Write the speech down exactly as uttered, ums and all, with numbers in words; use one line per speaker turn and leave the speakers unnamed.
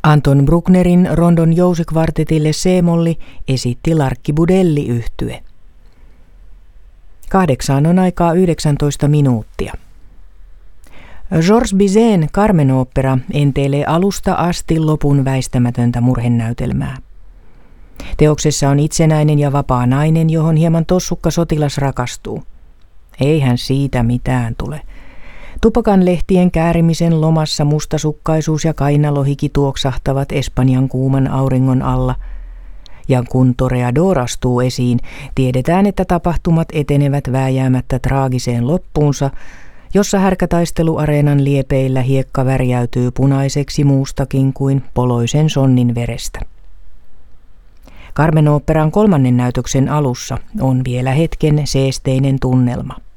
Anton Brucknerin Rondon jousikvartetille C-molli esitti Larkki Budelli-yhtye. Kahdeksaan on aikaa yhdeksäntoista minuuttia. Georges Bizet'n Carmen-ooppera enteilee alusta asti lopun väistämätöntä murhenäytelmää. Teoksessa on itsenäinen ja vapaa nainen, johon hieman tossukka sotilas rakastuu. Eihän siitä mitään tule. Tupakan lehtien käärimisen lomassa mustasukkaisuus ja kainalohiki tuoksahtavat Espanjan kuuman auringon alla. Ja kun Toreador astuu esiin, tiedetään, että tapahtumat etenevät vääjäämättä traagiseen loppuunsa, jossa härkätaisteluareenan liepeillä hiekka värjäytyy punaiseksi muustakin kuin poloisen sonnin verestä. Carmen-oopperan kolmannen näytöksen alussa on vielä hetken seesteinen tunnelma.